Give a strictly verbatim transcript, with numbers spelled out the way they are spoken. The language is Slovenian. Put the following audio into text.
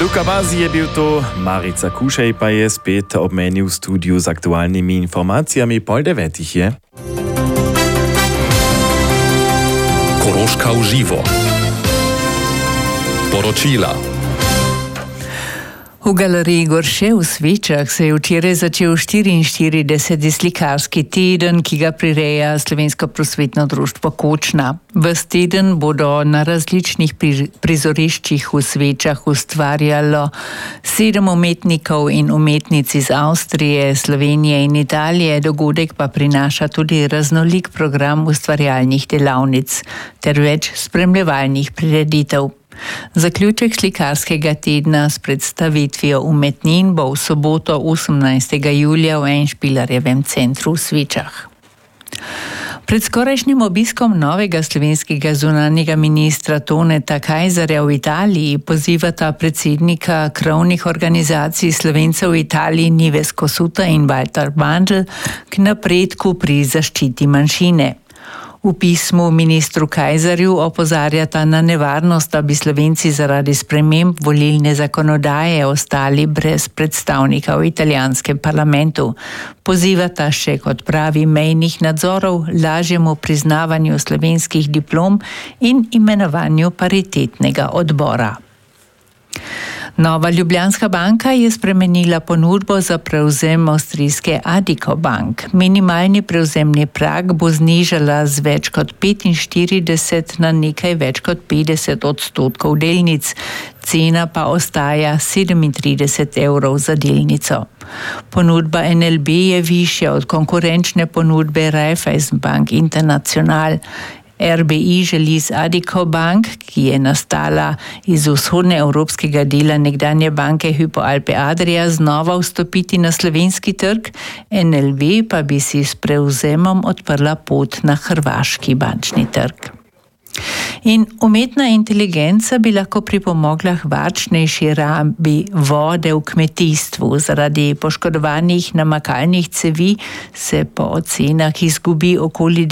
Luka Bazi je bil to, Marica Kušej pa je spet ob meni v studiu z aktualnimi informacijami. Pol devetih je. Koroška v živo. Poročila. V galeriji Gorše v Svečah se je včeraj začel štiriinštirideseti slikarski teden, ki ga prireja Slovensko prosvetno društvo Kočna. Ves teden bodo na različnih prizoriščih v Svečah ustvarjalo sedem umetnikov in umetnic iz Avstrije, Slovenije in Italije. Dogodek pa prinaša tudi raznolik program ustvarjalnih delavnic ter več spremljevalnih prireditev. Zaključek slikarskega tedna s predstavitvijo umetnin bo v soboto osemnajstega julija v Enšpilarjevem centru v Svečah. Pred skorajšnjim obiskom novega slovenskega zunanjega ministra Toneta Kajzerja v Italiji pozivata predsednika krovnih organizacij Slovencev v Italiji Nives Kosuta in Walter Bandl k napredku pri zaščiti manjšine. V pismu ministru Kajzerju opozarjata na nevarnost, da bi Slovenci zaradi sprememb volilne zakonodaje ostali brez predstavnika v italijanskem parlamentu. Pozivata še k odpravi mejnih nadzorov, lažjemu priznavanju slovenskih diplom in imenovanju paritetnega odbora. Nova Ljubljanska banka je spremenila ponudbo za prevzem avstrijske Addiko Bank. Minimalni prevzemni prag bo znižala z več kot petinštirideset na nekaj več kot petdeset odstotkov delnic. Cena pa ostaja sedemintrideset evrov za delnico. Ponudba N L B je višja od konkurenčne ponudbe Raiffeisenbank International. R B I želi z Addiko Bank, ki je nastala iz vzhodnoevropskega dela nekdanje banke Hypo Alpe Adria, znova vstopiti na slovenski trg, N L B pa bi si s prevzemom odprla pot na hrvaški bančni trg. In umetna inteligenca bi lahko pripomogla k varčnejši rabi vode v kmetijstvu. Zaradi poškodovanih namakalnih cevi se po ocenah izgubi okoli